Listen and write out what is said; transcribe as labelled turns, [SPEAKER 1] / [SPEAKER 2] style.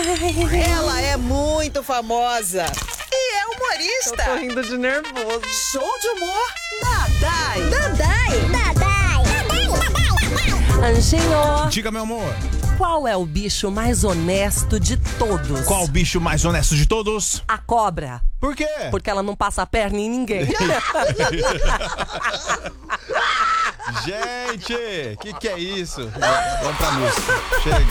[SPEAKER 1] Ela é muito famosa e é humorista.
[SPEAKER 2] Eu tô rindo de nervoso.
[SPEAKER 1] Show de humor, Dadai.
[SPEAKER 2] Anjinho,
[SPEAKER 3] Diga, meu amor.
[SPEAKER 2] qual é o bicho mais honesto de todos?
[SPEAKER 3] Qual o bicho mais honesto de todos?
[SPEAKER 2] A cobra.
[SPEAKER 3] Por quê?
[SPEAKER 2] Porque ela não passa a perna em ninguém.
[SPEAKER 3] Gente, que é isso? Vamos pra música. Chega.